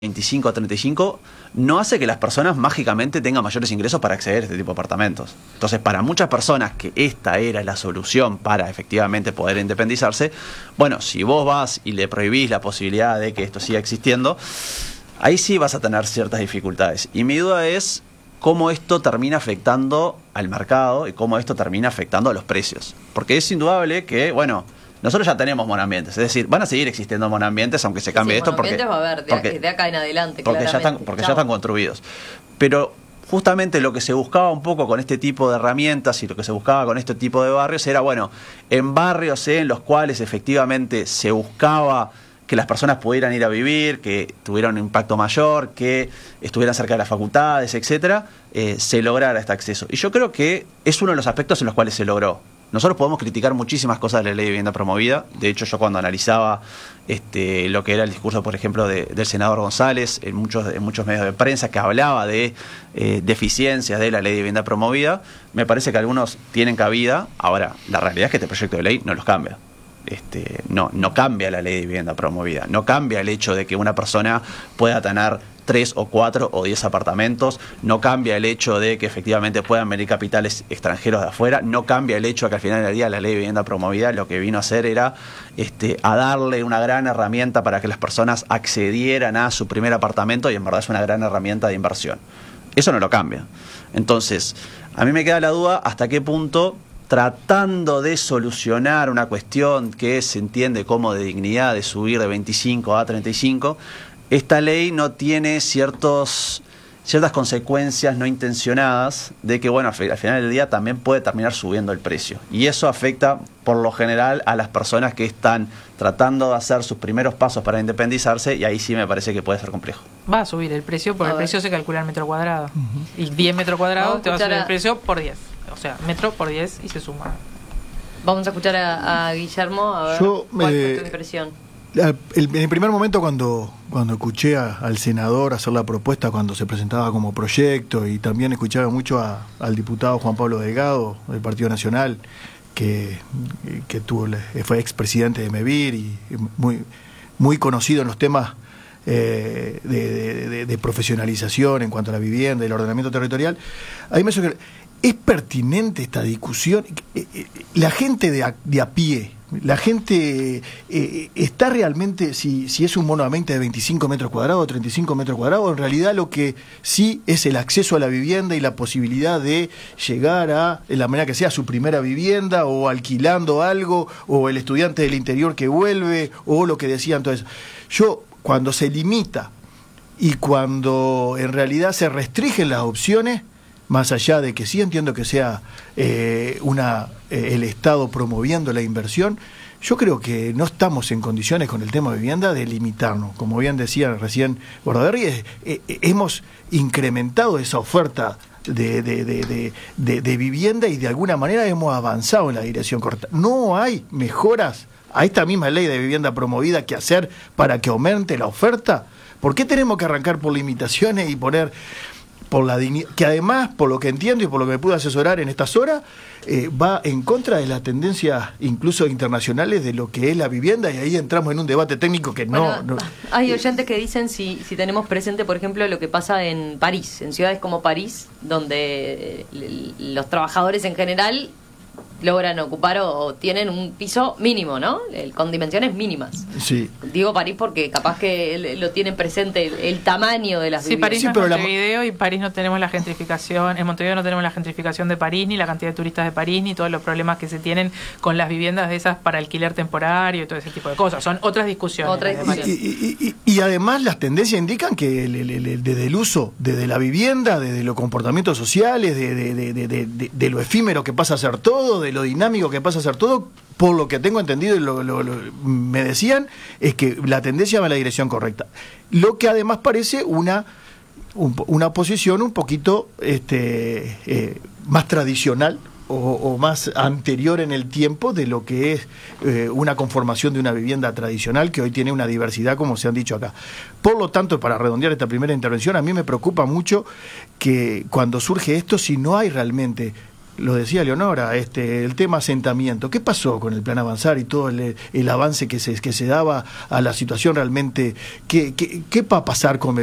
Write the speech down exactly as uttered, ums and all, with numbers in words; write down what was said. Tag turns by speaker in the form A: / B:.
A: veinticinco a treinta y cinco no hace que las personas mágicamente tengan mayores ingresos para acceder a este tipo de apartamentos. Entonces, para muchas personas que esta era la solución para efectivamente poder independizarse, bueno, si vos vas y le prohibís la posibilidad de que esto siga existiendo, ahí sí vas a tener ciertas dificultades. Y mi duda es cómo esto termina afectando al mercado y cómo esto termina afectando a los precios. Porque es indudable que, bueno, nosotros ya tenemos monoambientes, es decir, van a seguir existiendo monoambientes aunque se cambie
B: sí,
A: esto porque,
B: va a haber, de,
A: porque,
B: de acá en adelante,
A: porque, ya están, porque ya están construidos. Pero justamente lo que se buscaba un poco con este tipo de herramientas y lo que se buscaba con este tipo de barrios era, bueno, en barrios en los cuales efectivamente se buscaba que las personas pudieran ir a vivir, que tuvieran un impacto mayor, que estuvieran cerca de las facultades, etcétera, eh, se lograra este acceso. Y yo creo que es uno de los aspectos en los cuales se logró. Nosotros podemos criticar muchísimas cosas de la ley de vivienda promovida. De hecho, yo cuando analizaba este, lo que era el discurso, por ejemplo, de, del senador González, en muchos, en muchos medios de prensa, que hablaba de eh, deficiencias de la ley de vivienda promovida, me parece que algunos tienen cabida. Ahora, la realidad es que este proyecto de ley no los cambia. Este, no, no cambia la ley de vivienda promovida, no cambia el hecho de que una persona pueda tener tres o cuatro o diez apartamentos, no cambia el hecho de que efectivamente puedan venir capitales extranjeros de afuera, no cambia el hecho de que al final del día la ley de vivienda promovida lo que vino a hacer era este, a darle una gran herramienta para que las personas accedieran a su primer apartamento, y en verdad es una gran herramienta de inversión. Eso no lo cambia. Entonces, a mí me queda la duda hasta qué punto, tratando de solucionar una cuestión que se entiende como de dignidad, de subir de veinticinco a treinta y cinco, esta ley no tiene ciertos, ciertas consecuencias no intencionadas de que, bueno, al final del día también puede terminar subiendo el precio. Y eso afecta, por lo general, a las personas que están tratando de hacer sus primeros pasos para independizarse, y ahí sí me parece que puede ser complejo.
C: Va a subir el precio, porque el precio se calcula en metro cuadrado. Uh-huh. Y diez metros cuadrados te va a subir a... el precio por diez. O sea, metro por diez y se suma.
B: Vamos a escuchar a, a Guillermo, a ver
D: Yo,
B: cuál
D: eh,
B: fue tu impresión.
D: El, en el primer momento cuando, cuando escuché a, al senador hacer la propuesta, cuando se presentaba como proyecto, y también escuchaba mucho a, al diputado Juan Pablo Delgado del Partido Nacional, que, que tuvo, fue expresidente de MEVIR y muy, muy conocido en los temas eh, de, de, de profesionalización en cuanto a la vivienda y el ordenamiento territorial. A mí me suena que es pertinente esta discusión. La gente de a, de a pie, la gente eh, está realmente, si, si es un monoambiente de veinticinco metros cuadrados, treinta y cinco metros cuadrados, en realidad lo que sí es el acceso a la vivienda y la posibilidad de llegar a, en la manera que sea, su primera vivienda, o alquilando algo, o el estudiante del interior que vuelve, o lo que decían. Entonces, yo, cuando se limita y cuando en realidad se restringen las opciones, más allá de que sí entiendo que sea eh, una eh, el Estado promoviendo la inversión, yo creo que no estamos en condiciones con el tema de vivienda de limitarnos. Como bien decía recién Bordaberry, eh, eh, hemos incrementado esa oferta de, de, de, de, de, de vivienda, y de alguna manera hemos avanzado en la dirección correcta. No hay mejoras a esta misma ley de vivienda promovida que hacer para que aumente la oferta. ¿Por qué tenemos que arrancar por limitaciones y poner... por la dignidad, que además, por lo que entiendo y por lo que me pude asesorar en estas horas, eh, va en contra de las tendencias incluso internacionales de lo que es la vivienda, y ahí entramos en un debate técnico que no...
B: Bueno,
D: no
B: hay oyentes que dicen si, si tenemos presente, por ejemplo, lo que pasa en París, en ciudades como París, donde los trabajadores en general logran ocupar o, o tienen un piso mínimo, ¿no? El, con dimensiones mínimas.
D: Sí.
B: Digo París porque capaz que el, lo tienen presente el, el tamaño de las
C: sí,
B: viviendas.
C: París
D: sí,
C: no
D: pero
C: es
D: la...
C: Montevideo, y París no tenemos la gentrificación, en Montevideo no tenemos la gentrificación de París, ni la cantidad de turistas de París, ni todos los problemas que se tienen con las viviendas de esas para alquiler temporario y todo ese tipo de cosas. Son otras discusiones.
B: Otra discusión.
D: Y, y, y, y además las tendencias indican que el, el, el, desde el uso, desde la vivienda, desde los comportamientos sociales, de, de, de, de, de, de, de lo efímero que pasa a ser todo, de lo dinámico que pasa a ser todo, por lo que tengo entendido y lo, lo, lo, me decían, es que la tendencia va en la dirección correcta. Lo que además parece una, un, una posición un poquito este, eh, más tradicional, O, o más anterior en el tiempo de lo que es eh, una conformación de una vivienda tradicional, que hoy tiene una diversidad, como se han dicho acá. Por lo tanto, para redondear esta primera intervención, a mí me preocupa mucho que cuando surge esto, si no hay realmente lo decía Leonora, este, el tema asentamiento. ¿Qué pasó con el plan Avanzar y todo el, el avance que se, que se daba a la situación realmente? ¿Qué, qué, qué va a pasar con